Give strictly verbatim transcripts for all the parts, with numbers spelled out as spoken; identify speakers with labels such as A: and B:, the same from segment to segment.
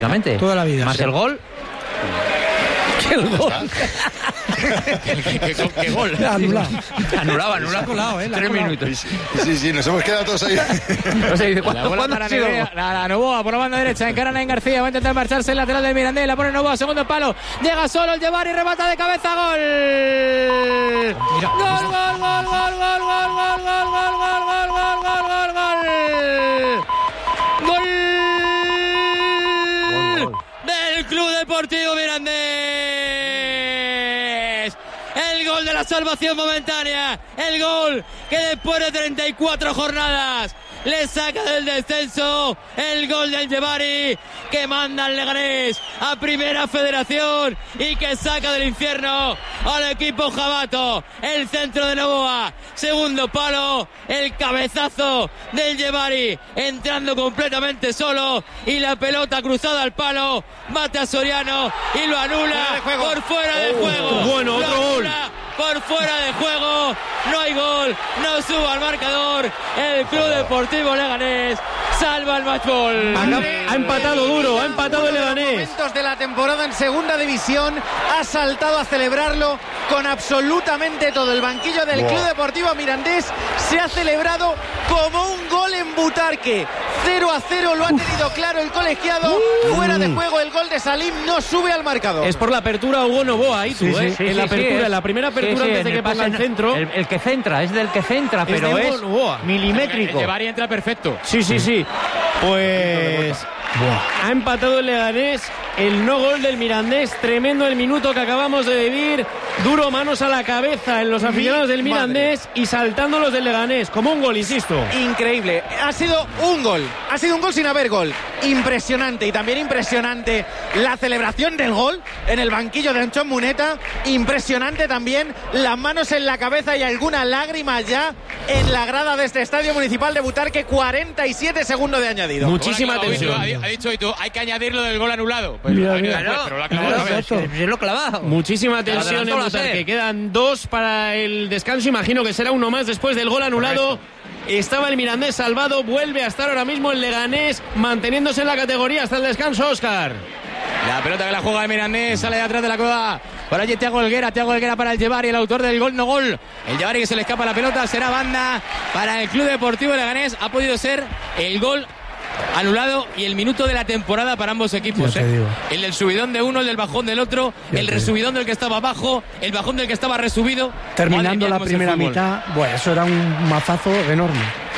A: Toda la vida.
B: Más
A: sí.
B: el gol.
A: ¿Qué el gol?
B: ¿Qué, qué, qué, qué gol?
A: Anulado.
B: Anulado, anulado.
A: Colado, ¿eh?
B: Tres
A: colado.
B: minutos.
C: Sí, sí, sí, nos hemos quedado todos ahí.
B: No sé, dice, ¿cuándo,
D: La bola
B: ¿cuándo
D: para
B: ha sido?
D: Nerea, la, la Novoa por la banda derecha, encara a García, va a intentar marcharse el lateral del Mirandés, la pone Novoa, segundo palo, llega solo el Llevar y remata de cabeza, gol.
A: Mira,
D: Gol, gol, gol, gol, gol, gol, gol, gol, gol, gol, gol, gol, gol, gol, gol. Gol del Club Deportivo Mirandés. El gol de la salvación momentánea. El gol que después de treinta y cuatro jornadas le saca del descenso. El gol del Llevari que manda al Leganés a Primera Federación y que saca del infierno al equipo jabato. El centro de Novoa, segundo palo, el cabezazo del Llevari entrando completamente solo y la pelota cruzada al palo, bate a Soriano y lo anula por fuera de juego.
A: Bueno, otro gol.
D: Por fuera de juego, no hay gol, no suba al marcador. El Club Deportivo Leganés salva el matchball.
A: Acá ha empatado duro, ha empatado el Leganés.
E: Momentos de la temporada en segunda división, ha saltado a celebrarlo con absolutamente todo. El banquillo del Club Deportivo Mirandés se ha celebrado como un gol en Butarque. cero a cero lo ha tenido claro el colegiado. Fuera de juego el gol de Salim, no sube al marcador.
A: Es por la apertura Hugo Novoa, ahí tú,
B: Sí, sí,
A: ¿eh?
B: sí,
A: en la
B: sí, sí,
A: apertura,
B: es.
A: en la primera apertura
B: Sí, sí,
A: antes de
B: en
A: que
B: el
A: ponga
B: pase-
A: el centro.
B: El, el que centra, es del que centra,
A: Es
B: pero
A: de
B: es
A: Hugo Novoa.
B: milimétrico.
D: El Llevari entra perfecto.
A: Sí, sí, sí. Pues ha empatado el Leganés, el no gol del Mirandés, tremendo el minuto que acabamos de vivir, duro, manos a la cabeza en los aficionados del Mirandés y saltando los del Leganés, como un gol, insisto.
E: Increíble, ha sido un gol, ha sido un gol sin haber gol, impresionante. Y también impresionante la celebración del gol en el banquillo de Anchón Muneta, impresionante también las manos en la cabeza y alguna lágrima ya en la grada de este estadio municipal de Butarque. Cuarenta y siete segundos de añadido.
A: Muchísima
D: Hola,
A: tensión.
D: Ha, ha dicho hoy tú, hay que añadirlo del gol anulado. Pues,
A: Mira,
D: hay que
A: mira.
D: después,
B: Claro,
D: pero lo ha clavado
B: claro,
D: otra vez.
B: es que es lo clavado.
A: Muchísima tensión en
B: adelantó la
A: Butarque.
B: SER.
A: Quedan dos para el descanso. Imagino que será uno más después del gol anulado. Estaba el Mirandés salvado. Vuelve a estar ahora mismo el Leganés manteniéndose en la categoría hasta el descanso, Óscar.
D: La pelota que la juega el Mirandés sale de atrás de la coda. Por allí Thiago Helguera, Thiago Helguera para el Llevari, el autor del gol no gol. El Llevari que se le escapa la pelota, será banda para el Club Deportivo Leganés. Ha podido ser el gol anulado y el minuto de la temporada para ambos equipos, ¿eh? El del subidón de uno, el del bajón del otro, el resubidón del que estaba abajo, el bajón del que estaba resubido.
F: Terminando
D: Madre mía,
F: la
D: cómo es el
F: primera
D: fútbol.
F: mitad, bueno, eso era un mazazo enorme.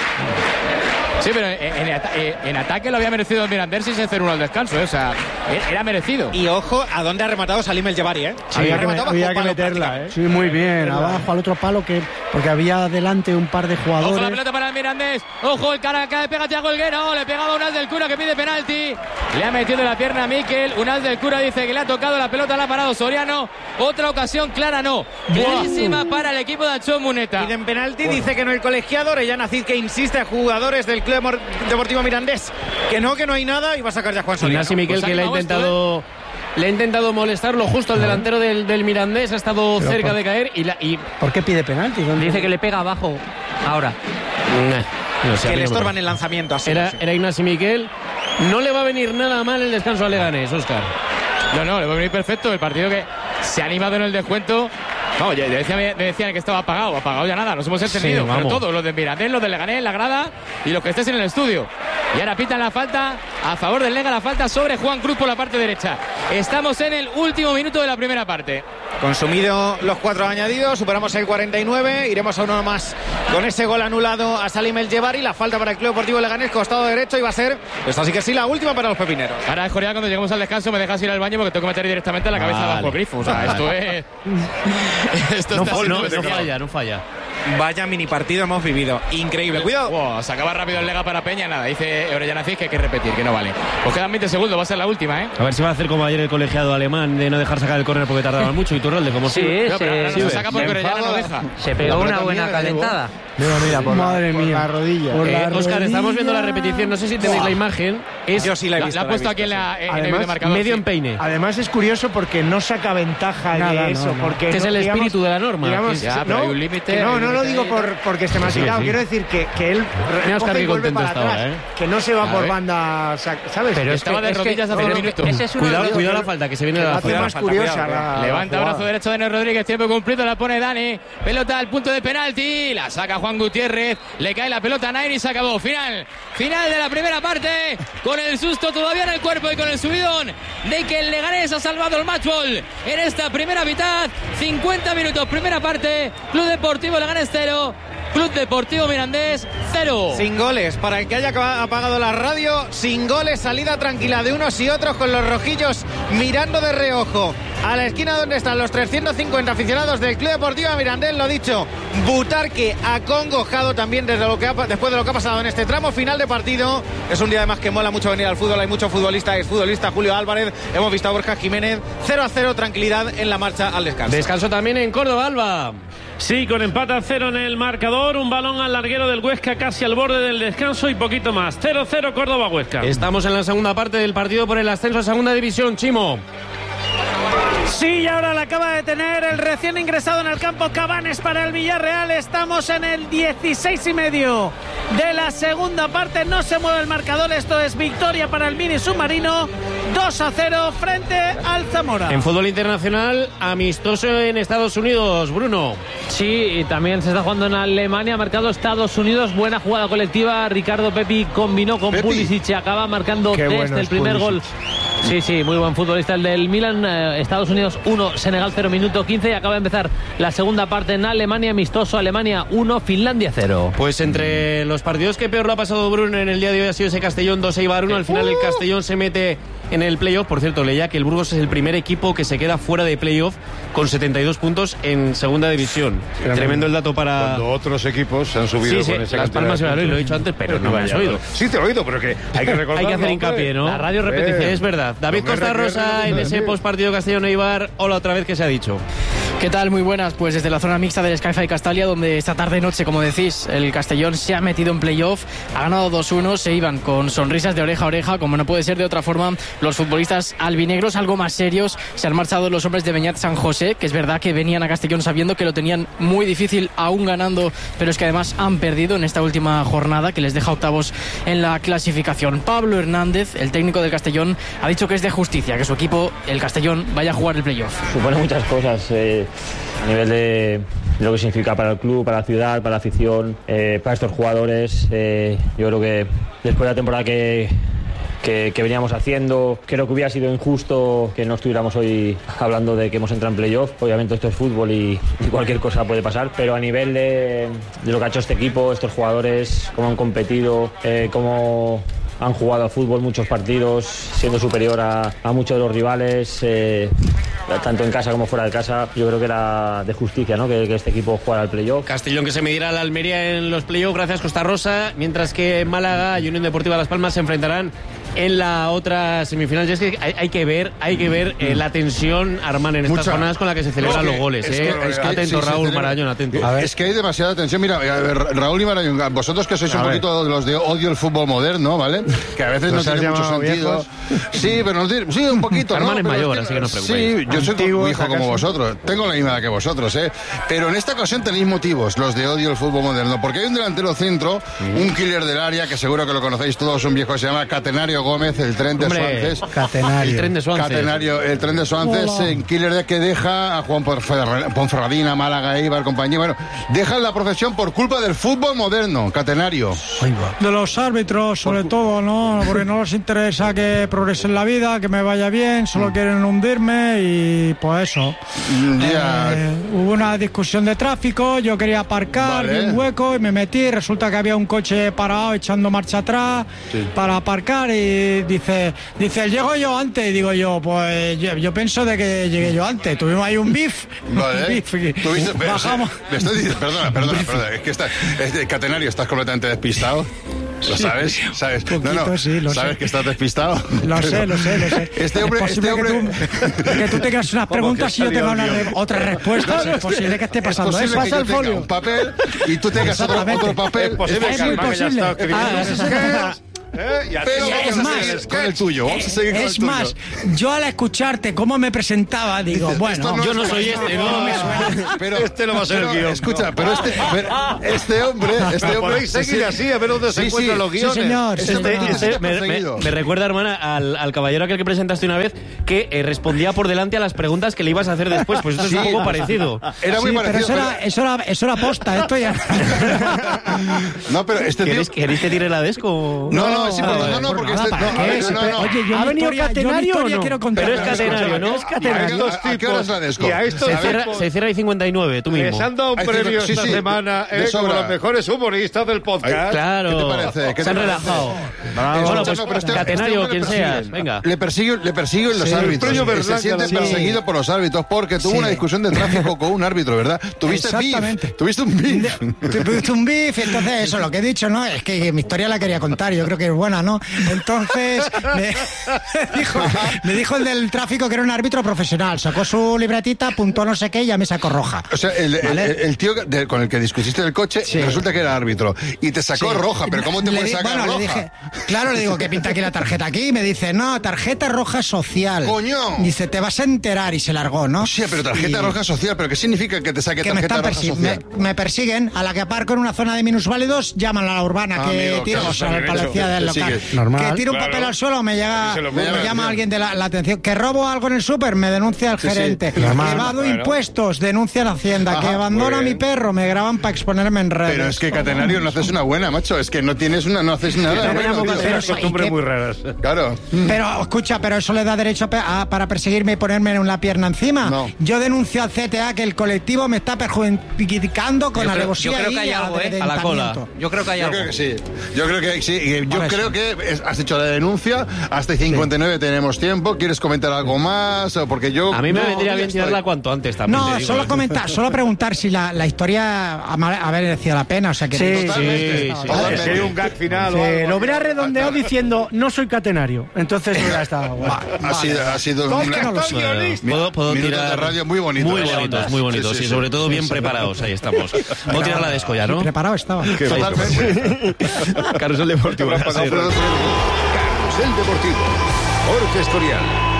D: Sí, pero en, en ata- en ataque lo había merecido el Mirandés sin hacer uno al descanso, ¿eh? O sea, era merecido.
E: Y ojo a dónde ha rematado Salim el Llevari, ¿eh?
F: Sí,
E: había
F: había que,
E: rematado
F: había
E: bajo
F: que
E: palo
F: meterla, ¿eh?
E: prácticamente.
F: Sí, muy bien, abajo al otro palo, que porque había delante un par de
D: Ojo la
F: jugadores.
D: pelota para el Mirandés. Ojo el cara que le pega a Thiago Helguera. Oh, le pegaba Unal del Cura que pide penalti. Le ha metido la pierna a Miquel. Unal del Cura dice que le ha tocado la pelota, la ha parado Soriano. Otra ocasión clara no. Clarísima para el equipo de Anchón Muneta.
E: Piden penalti, dice que no el colegiado. Orellana Cid que insiste a jugadores del Club Mor- Deportivo Mirandés que no, que no hay nada, y va a sacar ya Juan Soriano.
A: Ignacio Miquel,
D: Pues
A: que le ha
D: animamos
A: intentado le ha intentado molestarlo justo al delantero del, del Mirandés, ha estado
F: Pero
A: cerca
F: por-
A: de caer y, la, y
F: ¿Por qué pide penalti? ¿Dónde?
B: Dice que le pega abajo ahora.
A: no sé, a
E: Que
A: mí
E: le
A: no me
E: estorban
A: parece.
E: el lanzamiento así.
A: Era,
E: sí.
A: era Ignacio Miquel. No le va a venir nada mal el descanso a Leganés, Óscar.
D: No, no, le va a venir perfecto. El partido que se ha animado en el descuento. No, ya decía, me decían que estaba apagado. Apagado ya nada, nos hemos entendido.
A: Sí,
D: pero
A: vamos.
D: todos, los de Mirandés, los de Leganés, la grada y los que estés en el estudio. Y ahora pitan la falta a favor del Lega, la falta sobre Juan Cruz por la parte derecha. Estamos en el último minuto de la primera parte.
E: Consumido los cuatro añadidos, superamos el cuarenta y nueve, iremos a uno más con ese gol anulado a Salim el Llevari, la falta para el Club Deportivo Leganés, costado derecho, y va a ser, pues así que sí, la última para los pepineros.
D: Ahora, Jorge, cuando lleguemos al descanso me dejas ir al baño porque tengo que meter directamente la cabeza
A: Vale.
D: bajo el grifo. O sea, esto es... esto
A: No,
D: está
A: fa-
D: siendo
A: no, no
D: bestial.
A: falla, no falla.
E: Vaya mini partido hemos vivido, increíble, cuidado.
D: Wow, se acaba rápido el Lega para Peña, nada, dice Orellana Cid que hay que repetir, que no vale. Pues quedan veinte segundos, va a ser la última, ¿eh?
A: A ver si va a hacer como ayer el colegiado alemán de no dejar sacar el córner porque tardaban mucho y Turralde, como
B: Sí,
A: si.
D: No, pero ahora
B: se,
D: no se saca porque
B: se
D: Orellana no
B: enfada.
D: deja.
B: Se pegó una buena calentada.
F: Mira, mira, por
C: Madre
F: la, por
C: mía.
F: la rodilla. Por
A: Eh,
F: la
A: Óscar, estamos viendo la
F: rodilla.
A: repetición, no sé si tenéis
F: Buah.
A: la imagen. Es,
E: Yo sí la he
D: La,
E: visto.
D: la ha puesto aquí en, la, en el
G: Además,
D: videomarcador.
A: medio
D: sí.
A: empeine.
G: Además es curioso porque no saca ventaja
F: Nada,
G: de
F: no,
G: eso,
F: no.
G: porque
A: Que es
G: no,
A: el
G: digamos,
A: espíritu de la norma.
G: digamos,
D: Ya, pero
G: no,
D: hay un límite,
G: que no,
D: hay un
G: no lo
D: límite
G: digo
D: ahí,
G: por, porque esté más
A: Sí,
G: quitado.
A: sí.
G: Quiero decir que, que él
A: Mira, está
G: recoge y
A: bien
G: vuelve
A: contento
G: para
A: hasta
G: atrás,
A: ahora, ¿eh?
G: que no se va
D: A
G: por
D: ver.
G: banda, sac- ¿sabes?
B: Pero es
D: Estaba
B: que-
D: de
B: es que-
D: rodillas hace
B: pero
D: un
B: es que
D: minuto.
B: ese es uno
A: Cuidado,
B: de los-
A: cuidado la falta, que se viene de la
G: hace
A: falta.
G: más
E: falta,
G: curiosa
E: cuidado,
G: la, la
D: Levanta
G: jugada.
D: brazo derecho de Denis Rodríguez, tiempo cumplido, la pone Dani. Pelota al punto de penalti, la saca Juan Gutiérrez, le cae la pelota a Nair y se acabó. Final, final de la primera parte, con el susto todavía en el cuerpo y con el subidón de que el Leganés ha salvado el matchball en esta primera mitad. cincuenta minutos, primera parte, Club Deportivo Leganés cero, Club Deportivo Mirandés cero.
E: Sin goles, para el que haya acaba- apagado la radio, sin goles, salida tranquila de unos y otros con los rojillos mirando de reojo a la esquina donde están los trescientos cincuenta aficionados del Club Deportivo Mirandés. Lo dicho, Butarque acongojado también desde lo que ha, después de lo que ha pasado en este tramo final de partido. Es un día además que mola mucho venir al fútbol, hay mucho futbolista, es futbolista Julio Álvarez, hemos visto a Borja Jiménez, cero a cero, tranquilidad en la marcha al descanso.
A: Descanso también en Córdoba, Alba.
H: Sí, con empate a cero en el marcador, un balón al larguero del Huesca casi al borde del descanso y poquito más. cero cero Córdoba-Huesca.
A: Estamos en la segunda parte del partido por el ascenso a segunda división, Chimo.
I: Sí, y ahora la acaba de tener el recién ingresado en el campo Cabanes para el Villarreal. Estamos en el dieciséis y medio de la segunda parte. No se mueve el marcador. Esto es victoria para el Mini Submarino. dos a cero frente al Zamora.
A: En fútbol internacional, amistoso en Estados Unidos, Bruno.
B: Sí, y también se está jugando en Alemania, ha marcado Estados Unidos, buena jugada colectiva, Ricardo Pepi combinó con
C: Pepi.
B: Pulisic, acaba marcando
G: Qué
B: desde
G: bueno
B: el
G: es
B: primer
G: Pulisic.
B: gol. Sí, sí, muy buen futbolista el del Milan, eh, Estados Unidos uno, Senegal cero, minuto quince, y acaba de empezar la segunda parte en Alemania, amistoso, Alemania uno, Finlandia cero.
A: Pues entre los partidos que peor lo ha pasado Bruno en el día de hoy ha sido ese Castellón dos Eibar uno. Al final el Castellón se mete en el playoff. Por cierto, leía que el Burgos es el primer equipo que se queda fuera de playoff con setenta y dos puntos en segunda división. Tremendo, Tremendo el dato para...
C: Cuando otros equipos se han subido
A: Sí, sí,
C: con esa
A: Las
C: cantidad
A: Palmas
C: de
A: y Valladolid,
C: puntos.
A: lo he dicho antes, pero no me has oído.
C: Sí te he oído, pero que hay que recordar.
A: Hay que hacer hincapié, ¿no?
B: La radio
A: repetición.
C: Eh,
A: Es verdad. David
C: no me
A: Costa
C: recuerdo
A: Rosa en
C: de
A: ese
C: decir.
A: postpartido Castellón-Eibar. Hola otra vez, ¿qué se ha dicho?
J: ¿Qué tal? Muy buenas. Pues desde la zona mixta del Sky-Fi Castalia, donde esta tarde-noche, como decís, el Castellón se ha metido en playoff, ha ganado dos uno, se iban con sonrisas de oreja a oreja, como no puede ser de otra forma. Los futbolistas albinegros, algo más serios, se han marchado los hombres de Beñat San José, que es verdad que venían a Castellón sabiendo que lo tenían muy difícil, aún ganando, pero es que además han perdido en esta última jornada, que les deja octavos en la clasificación. Pablo Hernández, el técnico del Castellón, ha dicho que es de justicia que su equipo, el Castellón, vaya a jugar el playoff.
K: Supone muchas cosas eh, a nivel de lo que significa para el club, para la ciudad, para la afición, eh, para estos jugadores. Eh, yo creo que después de la temporada que, que, que veníamos haciendo, creo que hubiera sido injusto que no estuviéramos hoy hablando de que hemos entrado en playoff. Obviamente esto es fútbol y, y cualquier cosa puede pasar, pero a nivel de, de lo que ha hecho este equipo, estos jugadores, cómo han competido, eh, cómo han jugado a fútbol muchos partidos, siendo superior a, a muchos de los rivales, eh, tanto en casa como fuera de casa. Yo creo que era de justicia, ¿no?, que, que este equipo jugara al playoff.
A: Castellón que se medirá a la Almería en los playoffs, gracias Costa Rosa, mientras que Málaga y Unión Deportiva Las Palmas se enfrentarán en la otra semifinal. Y es que hay, hay que ver, hay que ver eh, la tensión, Armán, en estas
C: Mucha.
A: jornadas con la que se celebran
C: No,
A: los goles.
C: es
A: eh.
C: que- es que-
A: atento,
C: sí, se
A: Raúl
C: celebra-
A: Marañón, atento.
C: A ver. Es que hay demasiada tensión. Mira, a ver, Raúl y Marañón, vosotros que sois
G: A
C: un
G: ver.
C: poquito de los de odio el fútbol moderno, ¿vale? Que a veces no
G: ¿Nos has
C: tiene mucho
G: llamado
C: sentido. Sí, pero no tiene, sí, un poquito, ¿no?
A: Armán es
C: Pero
A: mayor,
C: que-
A: así que no os preocupéis.
C: Sí, yo soy
G: Antiguos,
C: muy hijo como
G: ¿acaso?
C: vosotros. Tengo la misma edad que vosotros, ¿eh? Pero en esta ocasión tenéis motivos, los de odio el fútbol moderno. Porque hay un delantero centro, un killer del área, que seguro que lo conocéis todos, un viejo que se llama Catenario Gómez, el tren de
A: Hombre,
C: Suances.
F: Catenario.
A: El tren de Suances.
C: Catenario, el tren de Suances,
F: Hola.
C: en killer de que deja a Juan Ponferra- Ponferradina, Málaga, Eibar, compañía. Bueno, dejan la profesión por culpa del fútbol moderno, Catenario.
I: De los árbitros, sobre todo, ¿no? Porque no les interesa que progrese en la vida, que me vaya bien, solo quieren hundirme y pues eso.
C: Ya.
I: Eh, hubo una discusión de tráfico, yo quería aparcar,
C: Vale.
I: vi un hueco y me metí, resulta que había un coche parado echando marcha atrás
C: Sí.
I: para aparcar y dice, dice, llego yo antes, y digo yo, pues yo, yo pienso de que llegué yo antes, tuvimos ahí un beef,
C: Vale.
I: un beef y
C: ¿Tuviste- pero,
I: bajamos.
C: me estoy diciendo- perdona, perdona, perdona. Es que está, es de- Catenario, estás completamente despistado. ¿Lo sabes? ¿Sabes?
I: Un poquito, sí, lo
C: ¿Sabes
I: sé.
C: que estás despistado?
I: Lo sé, lo sé, lo sé.
C: Este hombre,
I: es posible
C: este hombre...
I: que, tú, que tú tengas unas
C: Vamos,
I: preguntas
C: que
I: y yo
C: está
I: tenga
C: liado,
I: una
C: lío.
I: re- otras respuestas. Es posible que esté pasando
C: es
I: eso.
C: posible que
I: Pasa
C: yo
I: el
C: tenga
I: folio.
C: un papel y tú tengas otro,
I: Exactamente.
C: otro papel.
I: Es muy posible.
C: Ah,
I: Ah,
C: eso es
I: eso
C: que-
I: es-
L: ¿Eh? Y así
C: Pero
L: vamos
C: vamos
L: a
C: a
L: seguir
C: seguir con el tuyo. Vamos a seguir con el
F: Es
C: tuyo.
F: más, yo al escucharte cómo me presentaba, digo,
C: Dices,
F: bueno,
C: esto no
A: yo
C: es
A: no
C: lo
A: soy
C: que-
A: este, no me suena.
C: Pero,
L: Este no va a ser el
C: pero,
L: guión.
C: Escucha, pero este, pero este hombre, este
L: Pero
C: hombre
L: podéis seguir así, a ver dónde se
C: Sí,
L: encuentran
C: sí.
L: los
F: sí
L: guiones.
F: señor, sí
C: Este-
F: señor.
C: este-
A: Este me, me-
C: perseguido.
A: me recuerda, hermana, al, al caballero aquel que presentaste una vez que eh, respondía por delante a las preguntas que le ibas a hacer después. Pues esto
C: Sí.
A: es un poco parecido.
C: Era muy
F: Sí, pero
C: parecido.
F: eso era, eso era, eso era posta, esto ya...
C: No, pero este tío...
A: ¿Queréis, ¿Queréis que tire la desco?
C: No, no, sí, pero no, no,
F: por
C: porque
F: nada,
C: este...
F: ¿para
C: No,
F: qué?
C: no, no, no.
F: Oye, yo
G: ¿Ha
F: mi
G: venido
F: historia, yo mi
G: Catenario
F: historia
G: o no?
F: quiero contar.
A: Pero es Catenario, ¿no?
G: Es Catenario.
C: ¿A, a qué hora es la desco?
L: Y a estos
A: Se cierra,
L: tipos
A: se cierra el cincuenta y nueve, tú mismo.
L: les han dado un
C: Hay
L: premio
C: sí,
L: esta
C: sí,
L: semana
C: de
L: eh, como
C: sobra.
L: los mejores humoristas del podcast.
A: Claro.
C: ¿Qué te parece? ¿Qué
A: Se han
C: te
A: relajado.
C: Bravo.
A: Bueno,
C: Escucha,
A: pues
C: no, pero este-
A: Catenario,
C: este hombre
A: quien
C: le persiguen.
A: seas. Venga.
C: Le persiguen, le persiguen los
F: Sí.
C: árbitros.
L: Premio
C: Y se
L: Berlanga,
C: siente
L: sí.
C: perseguido por los árbitros porque tuvo
F: Sí.
C: una discusión de tráfico con un árbitro, ¿verdad? Tuviste
F: Exactamente.
C: beef. Tuviste un beef.
F: Tuviste un beef, entonces eso, lo que he dicho, ¿no? Es que mi historia la quería contar, yo creo que es buena, ¿no? Entonces, me dijo, me dijo el del tráfico que era un árbitro profesional, sacó su libretita, apuntó no sé qué y ya me sacó roja.
C: O sea, el, el-
F: ¿Vale?
C: el- el tío de- con el que discutiste del coche
F: Sí.
C: resulta que era árbitro y te sacó
F: Sí.
C: roja, pero ¿cómo te
F: Le
C: puedes
F: di-
C: sacar
F: bueno,
C: roja?
F: le dije, claro, le digo, ¿qué pinta aquí la tarjeta aquí? Y me dice, no, tarjeta roja social.
C: ¡Coño!
F: Dice, te vas a enterar y se largó, ¿no?
C: O sea, pero tarjeta
F: Y-
C: roja social, ¿pero qué significa que te saque
F: que me,
C: tarjeta
F: están
C: roja
F: persi-
C: social?
F: me, me persiguen, a la que aparco en una zona de minusválidos, llaman a la urbana
C: Ah,
F: que
C: amigo,
F: tiro,
C: claro,
F: o sea, a la
C: está bien
F: policía
C: hecho.
F: del
C: Te
F: local.
C: sigue.
F: Que tiro un
L: claro.
F: papel al suelo, me llega,
L: Y se lo
F: me
L: mueve,
F: llama
C: bien.
F: alguien de la, la atención. Que robo algo en el súper, me denuncia el
C: Sí, sí.
F: gerente.
C: Normal.
F: Que evado
L: Bueno.
F: impuestos, denuncia la Hacienda.
C: Ajá,
F: que abandona a
L: muy
F: mi
L: bien.
F: perro, me graban para exponerme en redes.
C: Pero es que, Catenario, no haces una buena, macho. Es que no tienes una, no haces nada.
L: Tenemos
C: bueno, tío.
L: unas
F: pero eso-
L: costumbres
F: ¿y qué?
L: muy raras.
C: Claro.
F: Pero, escucha, pero eso le da derecho a pe- a- para perseguirme y ponerme en la pierna encima.
C: No.
F: Yo denuncio al C T A que el colectivo me está perjudicando con
M: Yo creo,
F: alevosía
M: yo creo que
F: y
M: hay algo, ¿eh?
A: a la cola.
F: amedrentamiento.
M: Yo creo que hay
C: Yo
M: algo.
C: creo que sí. Yo creo que sí. Y Yo
F: Por
C: creo
F: eso.
C: que es- has hecho la denuncia. Hasta cincuenta y nueve tenemos tiempo. ¿Quieres comentar algo más? O porque yo.
A: A mí me
C: no,
A: vendría
C: ya
A: bien
C: estoy.
A: tirarla cuanto antes también.
F: No,
A: te digo,
F: solo
A: ¿eh?
F: comentar, solo preguntar si la, la historia ha ma- ha merecido la pena. O sea que
G: Sí,
C: Totalmente.
A: sí, sí.
L: Si
C: Totalmente.
L: hay un gag final o
G: Sí,
L: algo.
G: lo hubiera redondeado diciendo, no soy catenario. Entonces hubiera estado bueno.
C: Ha sido, ha sido
L: Dos
C: un
L: que no
C: acto-
L: guionistas.
A: Puedo, puedo
C: Minutos
A: tirar
C: de radio muy bonitos.
A: Muy bonitos, muy bonitos.
C: Sí, sí,
A: y
C: sí.
A: sobre todo bien preparados. Ahí estamos. Puedo tirar la desco ya, ¿no?
F: preparado estaba.
C: Totalmente.
A: Carrusel Deportivo.
L: Carrusel Deportivo. Jorge Escorial.